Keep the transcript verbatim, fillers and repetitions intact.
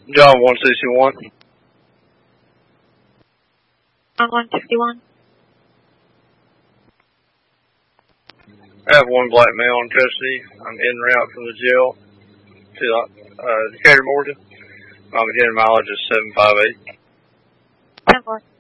John one sixty-one. John one sixty-one. I have one black male in custody. I'm en route from the jail to uh, Decatur, Georgia. My Virginia mileage is seven five eight. ten four.